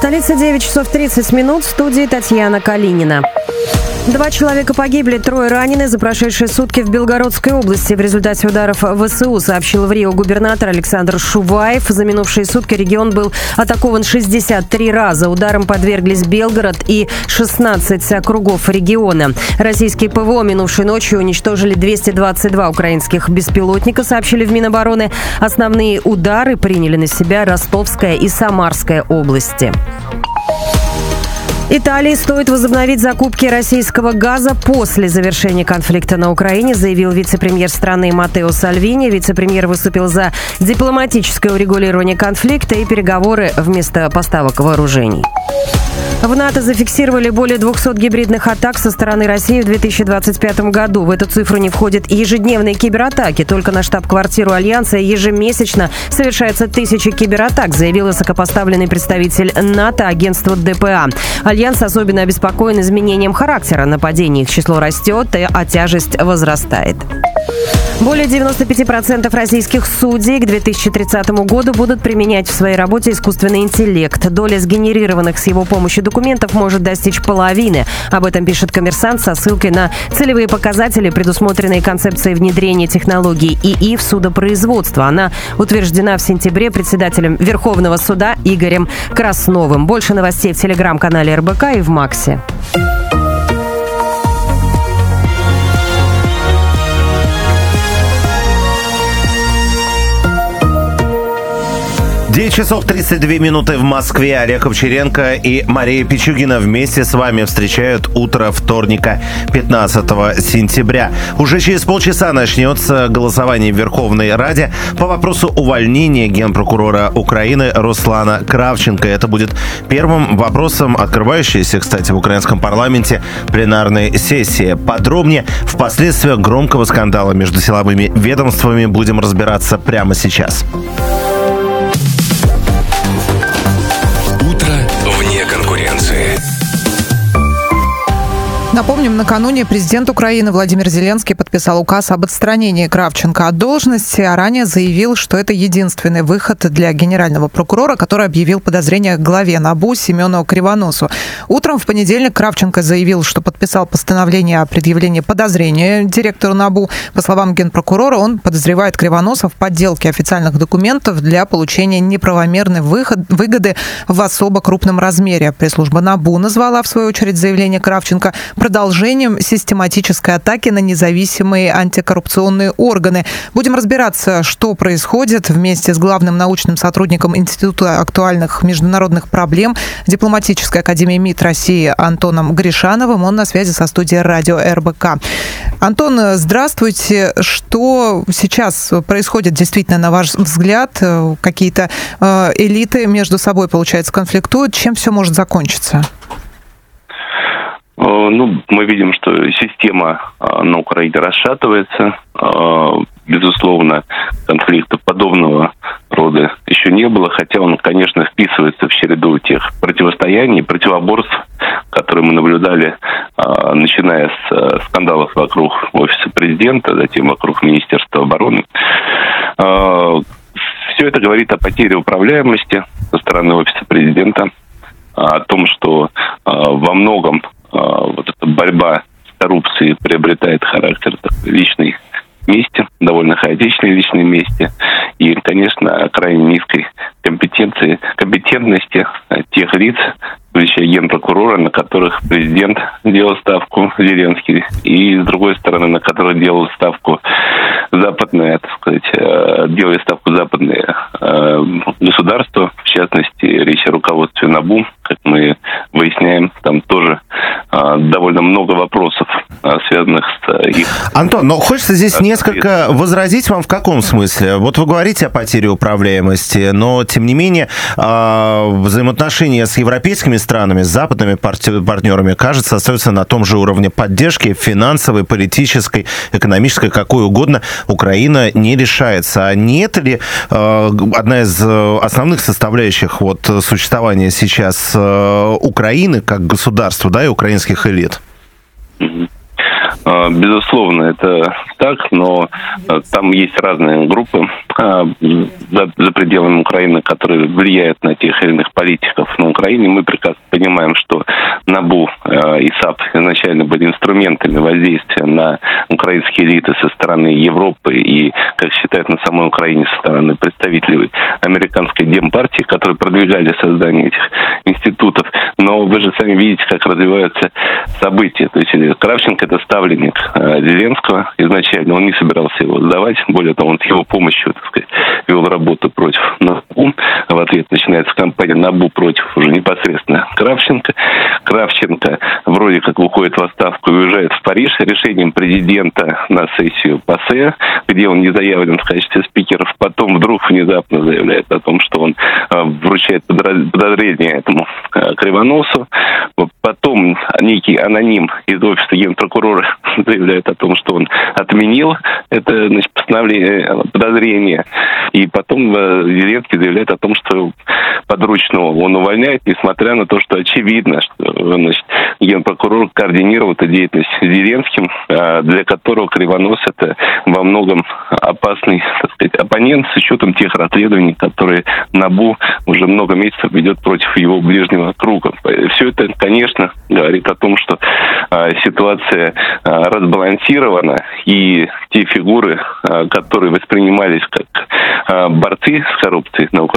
столице 9 часов 30 минут. В студии Татьяна Калинина. 2 человека погибли, 3 ранены за прошедшие сутки в Белгородской области в результате ударов ВСУ, сообщил в Рио губернатор Александр Шуваев. За минувшие сутки регион был атакован 63 раза. Ударом подверглись Белгород и 16 округов региона. Российские ПВО минувшей ночью уничтожили 222 украинских беспилотника, сообщили в Минобороны. Основные удары приняли на себя Ростовская и Самарская области. Италии стоит возобновить закупки российского газа после завершения конфликта на Украине, заявил вице-премьер страны Маттео Сальвини. Вице-премьер выступил за дипломатическое урегулирование конфликта и переговоры вместо поставок вооружений. В НАТО зафиксировали более 200 гибридных атак со стороны России в 2025 году. В эту цифру не входят ежедневные кибератаки. Только на штаб-квартиру Альянса ежемесячно совершается 1000 кибератак, заявил высокопоставленный представитель НАТО агентству ДПА. Альянс особенно обеспокоен изменением характера нападений. Их число растет, а тяжесть возрастает. Более 95% российских судей к 2030 году будут применять в своей работе искусственный интеллект. Доля сгенерированных с его помощью документов может достичь половины. Об этом пишет «Коммерсант» со ссылкой на целевые показатели, предусмотренные концепцией внедрения технологий ИИ в судопроизводство. Она утверждена в сентябре председателем Верховного суда Игорем Красновым. Больше новостей в телеграм-канале РБК и в Максе. 9 часов 32 минуты в Москве. Олег Овчаренко и Мария Пичугина вместе с вами встречают утро вторника, 15 сентября. Уже через полчаса начнется голосование в Верховной Раде по вопросу увольнения генпрокурора Украины Руслана Кравченко. Это будет первым вопросом, открывающейся, кстати, в украинском парламенте пленарной сессии. Подробнее в последствиях громкого скандала между силовыми ведомствами будем разбираться прямо сейчас. Вне конкуренции. Напомним, накануне президент Украины Владимир Зеленский подписал указ об отстранении Кравченко от должности, а ранее заявил, что это единственный выход для генерального прокурора, который объявил подозрение главе НАБУ Семену Кривоносу. Утром в понедельник Кравченко заявил, что подписал постановление о предъявлении подозрения директору НАБУ. По словам генпрокурора, он подозревает Кривоносова в подделке официальных документов для получения неправомерной выгоды в особо крупном размере. Пресс-служба НАБУ назвала, в свою очередь, заявление Кравченко продолжением систематической атаки на независимые антикоррупционные органы. Будем разбираться, что происходит, вместе с главным научным сотрудником Института актуальных международных проблем Дипломатической академии МИД России Антоном Гришановым. Он на связи со студией радио РБК. Антон, здравствуйте. Что сейчас происходит действительно, на ваш взгляд? Какие-то элиты между собой, получается, конфликтуют. Чем все может закончиться? Мы видим, что система на Украине расшатывается. Безусловно, конфликта подобного рода еще не было, хотя он, конечно, вписывается в череду тех противостояний, противоборств, которые мы наблюдали, начиная с скандалов вокруг офиса президента, затем вокруг Министерства обороны. Все это говорит о потере управляемости со стороны офиса президента, о том, что во многом вот эта борьба с коррупцией приобретает характер личной мести, довольно хаотичной личной мести, и, конечно, крайне низкой компетентности тех лиц, включая генпрокурора, на которых президент делал ставку, Зеленский, и, с другой стороны, на которых делал ставку западное, делали ставку западные государства, в частности, речь о руководстве НАБУ, как мы выясняем, там тоже довольно много вопросов, связанных с их... Антон, но хочется здесь несколько возразить вам в каком смысле? Вот вы говорите о потере управляемости, но, тем не менее, взаимоотношения с европейскими странами, с западными партнерами, кажется, остаются на том же уровне поддержки финансовой, политической, экономической, какой угодно. Украина не решается. А не это ли одна из основных составляющих существования сейчас Украины как государства, да, и украинских элит? Безусловно, это так, но там есть разные группы за пределами Украины, которые влияют на тех или иных политиков на Украине. Мы прекрасно понимаем, что НАБУ и САП изначально были инструментами воздействия на украинские элиты со стороны Европы и, как считают, на самой Украине со стороны представителей американской демпартии, которые продвигали создание этих институтов. Но вы же сами видите, как развиваются события. То есть Кравченко – это ставленник Зеленского изначально. Он не собирался его сдавать. Более того, он с его помощью, так сказать, вел работу против НАБУ. В ответ начинается кампания НАБУ против уже непосредственно Кравченко. Кравченко вроде как выходит в отставку и уезжает в Париж решением президента на сессию ПАСЕ, где он не заявлен в качестве спикера. Потом вдруг внезапно заявляет о том, что он вручает подозрение этому Кривоносу. Потом некий аноним из офиса генпрокурора заявляет о том, что он отменил это, значит, постановление, подозрение. И потом Зеленский заявляет о том, что подручного он увольняет, несмотря на то, что очевидно, что, значит, генпрокурор координировал эту деятельность с Зеленским, для которого Кривонос – это во многом опасный, так сказать, оппонент с учетом тех расследований, которые НАБУ уже много месяцев ведет против его ближнего круга. Все это, конечно, говорит о том, что ситуация разбалансирована, и те фигуры, которые воспринимались как борцы с коррупцией на Украине,